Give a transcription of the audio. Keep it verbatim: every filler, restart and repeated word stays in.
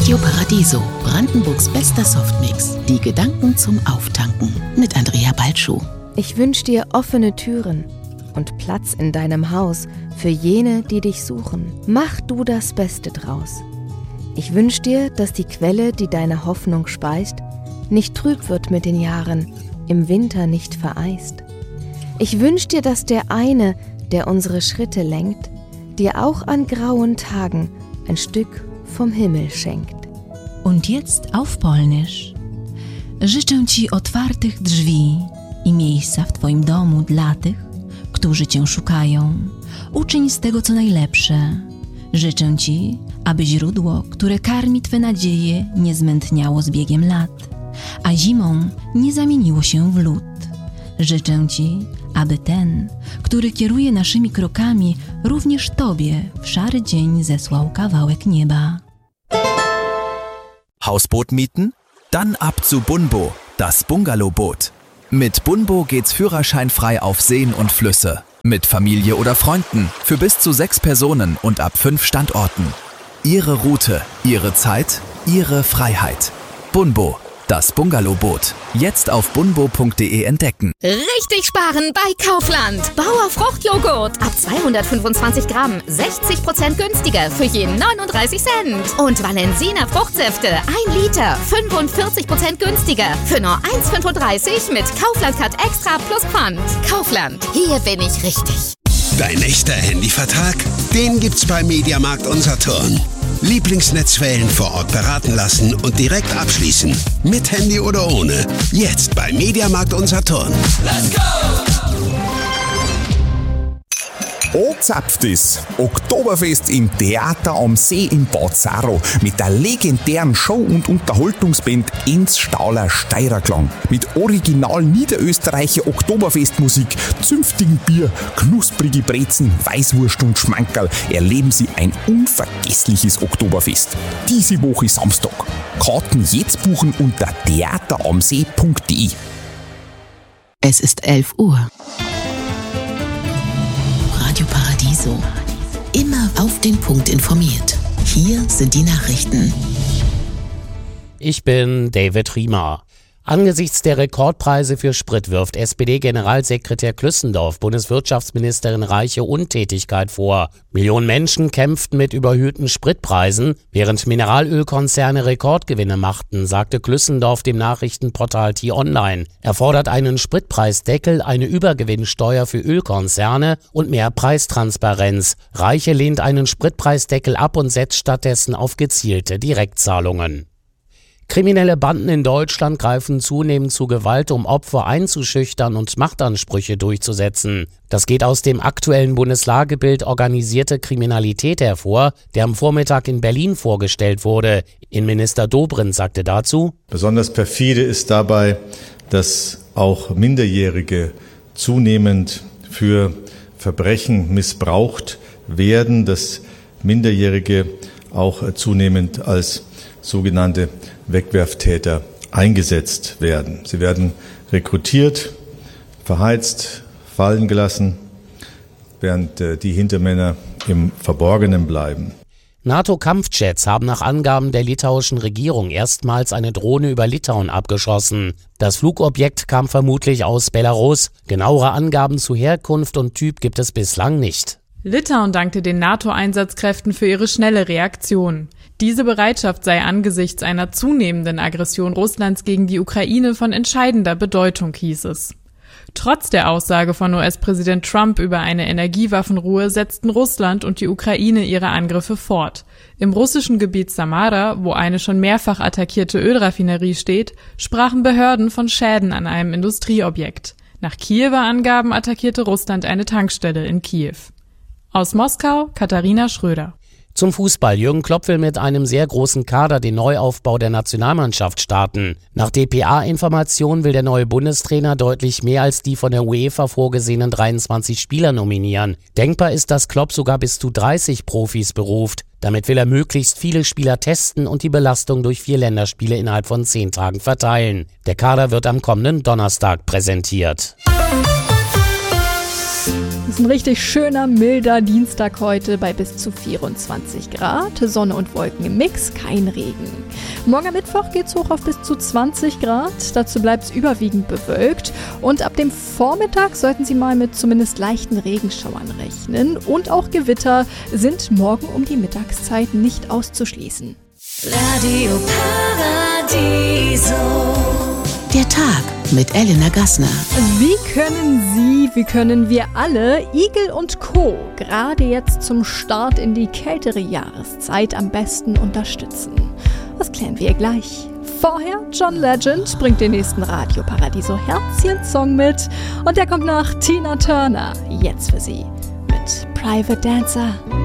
Radio Paradiso, Brandenburgs bester Softmix. Die Gedanken zum Auftanken mit Andrea Balschuh. Ich wünsche dir offene Türen und Platz in deinem Haus für jene, die dich suchen. Mach du das Beste draus. Ich wünsche dir, dass die Quelle, die deine Hoffnung speist, nicht trüb wird mit den Jahren, im Winter nicht vereist. Ich wünsch dir, dass der eine, der unsere Schritte lenkt, dir auch an grauen Tagen ein Stück vom Himmel schenkt. Und jetzt auf Polnisch. Życzę Ci otwartych drzwi i miejsca w Twoim domu dla tych, którzy Cię szukają. Uczyń z tego co najlepsze. Życzę Ci, aby źródło, które karmi Twe nadzieje, nie zmętniało z biegiem lat, a zimą nie zamieniło się w lód. Życzę Ci, aby ten, który kieruje naszymi krokami, również Tobie w szary dzień zesłał kawałek nieba. Hausboot mieten? Dann ab zu Bunbo, das Bungalowboot. Mit Bunbo geht's führerscheinfrei auf Seen und Flüsse. Mit Familie oder Freunden, für bis zu sechs Personen und ab fünf Standorten. Ihre Route, Ihre Zeit, Ihre Freiheit. Bunbo, das Bungalowboot. Jetzt auf bunbo punkt de entdecken. Richtig sparen bei Kaufland. Bauer Fruchtjoghurt ab zweihundertfünfundzwanzig Gramm, sechzig Prozent günstiger für je neununddreißig Cent. Und Valensina Fruchtsäfte ein Liter, fünfundvierzig Prozent günstiger für nur eins Komma fünfunddreißig mit Kaufland Card Extra plus Pfand. Kaufland, hier bin ich richtig. Dein echter Handyvertrag? Den gibt's bei Mediamarkt und Saturn. Lieblingsnetzwellen vor Ort beraten lassen und direkt abschließen. Mit Handy oder ohne. Jetzt bei Mediamarkt und Saturn. Let's go! Angezapft ist Oktoberfest im Theater am See in Bad Saro mit der legendären Show- und Unterhaltungsband Enz Stauler Steirerklang. Mit original niederösterreichischer Oktoberfestmusik, zünftigen Bier, knusprige Brezen, Weißwurst und Schmankerl erleben Sie ein unvergessliches Oktoberfest. Diese Woche Samstag. Karten jetzt buchen unter theateramsee punkt de. Es ist elf Uhr. Radio Paradiso. Immer auf den Punkt informiert. Hier sind die Nachrichten. Ich bin David Riemer. Angesichts der Rekordpreise für Sprit wirft S P D-Generalsekretär Klüssendorf Bundeswirtschaftsministerin Reiche Untätigkeit vor. Millionen Menschen kämpften mit überhöhten Spritpreisen, während Mineralölkonzerne Rekordgewinne machten, sagte Klüssendorf dem Nachrichtenportal T-Online. Er fordert einen Spritpreisdeckel, eine Übergewinnsteuer für Ölkonzerne und mehr Preistransparenz. Reiche lehnt einen Spritpreisdeckel ab und setzt stattdessen auf gezielte Direktzahlungen. Kriminelle Banden in Deutschland greifen zunehmend zu Gewalt, um Opfer einzuschüchtern und Machtansprüche durchzusetzen. Das geht aus dem aktuellen Bundeslagebild Organisierte Kriminalität hervor, der am Vormittag in Berlin vorgestellt wurde. Innenminister Dobrindt sagte dazu: Besonders perfide ist dabei, dass auch Minderjährige zunehmend für Verbrechen missbraucht werden, dass Minderjährige auch zunehmend als sogenannte Wegwerftäter eingesetzt werden. Sie werden rekrutiert, verheizt, fallen gelassen, während äh, die Hintermänner im Verborgenen bleiben. NATO-Kampfjets haben nach Angaben der litauischen Regierung erstmals eine Drohne über Litauen abgeschossen. Das Flugobjekt kam vermutlich aus Belarus. Genauere Angaben zu Herkunft und Typ gibt es bislang nicht. Litauen dankte den NATO-Einsatzkräften für ihre schnelle Reaktion. Diese Bereitschaft sei angesichts einer zunehmenden Aggression Russlands gegen die Ukraine von entscheidender Bedeutung, hieß es. Trotz der Aussage von U S-Präsident Trump über eine Energiewaffenruhe setzten Russland und die Ukraine ihre Angriffe fort. Im russischen Gebiet Samara, wo eine schon mehrfach attackierte Ölraffinerie steht, sprachen Behörden von Schäden an einem Industrieobjekt. Nach Kiewer Angaben attackierte Russland eine Tankstelle in Kiew. Aus Moskau, Katharina Schröder. Zum Fußball. Jürgen Klopp will mit einem sehr großen Kader den Neuaufbau der Nationalmannschaft starten. Nach D P A-Informationen will der neue Bundestrainer deutlich mehr als die von der UEFA vorgesehenen dreiundzwanzig Spieler nominieren. Denkbar ist, dass Klopp sogar bis zu dreißig Profis beruft. Damit will er möglichst viele Spieler testen und die Belastung durch vier Länderspiele innerhalb von zehn Tagen verteilen. Der Kader wird am kommenden Donnerstag präsentiert. ist ein richtig schöner, milder Dienstag heute bei bis zu vierundzwanzig Grad. Sonne und Wolken im Mix, kein Regen. Morgen am Mittwoch geht's hoch auf bis zu zwanzig Grad. Dazu bleibt es überwiegend bewölkt. Und ab dem Vormittag sollten Sie mal mit zumindest leichten Regenschauern rechnen. Und auch Gewitter sind morgen um die Mittagszeit nicht auszuschließen. Radio Paradiso. Der Tag mit Elena Gassner. Wie können Sie, wie können wir alle, Igel und Co. gerade jetzt zum Start in die kältere Jahreszeit am besten unterstützen? Das klären wir gleich. Vorher, John Legend bringt den nächsten Radio Paradiso Herzchen-Song mit. Und der kommt nach Tina Turner. Jetzt für Sie mit Private Dancer.